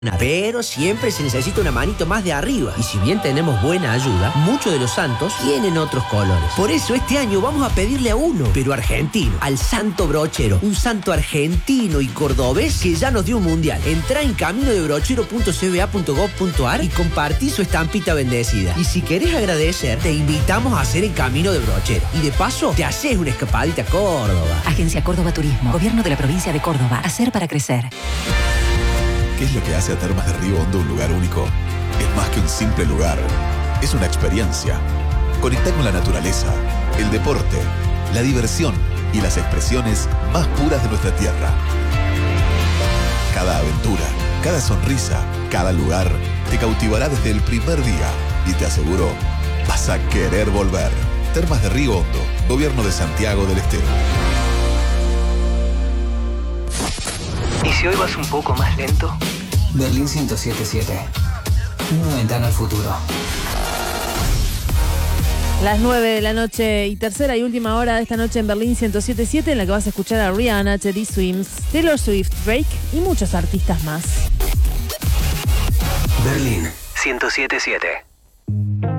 Pero siempre se necesita una manito más de arriba. Y si bien tenemos buena ayuda, muchos de los santos tienen otros colores. Por eso este año vamos a pedirle a uno, pero argentino, al Santo Brochero. Un santo argentino y cordobés que ya nos dio un mundial. Entrá en caminodebrochero.cba.gov.ar y compartí su estampita bendecida. Y si querés agradecer, te invitamos a hacer el Camino de Brochero. Y de paso, te haces una escapadita a Córdoba. Agencia Córdoba Turismo. Gobierno de la provincia de Córdoba. Hacer para crecer. ¿Qué es lo que hace a Termas de Río Hondo un lugar único? Es más que un simple lugar. Es una experiencia. Conecta con la naturaleza, el deporte, la diversión y las expresiones más puras de nuestra tierra. Cada aventura, cada sonrisa, cada lugar te cautivará desde el primer día y te aseguro, vas a querer volver. Termas de Río Hondo, Gobierno de Santiago del Estero. ¿Y si hoy vas un poco más lento? Berlín 107.7. Una ventana al futuro. Las 9 de la noche y tercera y última hora de esta noche en Berlín 107.7, en la que vas a escuchar a Rihanna, Teddy Swims, Taylor Swift, Drake y muchos artistas más. Berlín 107.7.